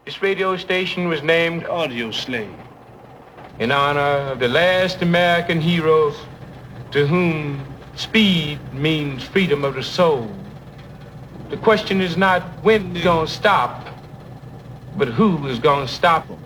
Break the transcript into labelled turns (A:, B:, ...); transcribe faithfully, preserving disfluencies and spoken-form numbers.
A: This radio station was named
B: Audio Slave
A: in honor of the last American hero to whom speed means freedom of the soul. The question is not when it's gonna stop, but who is gonna stop him.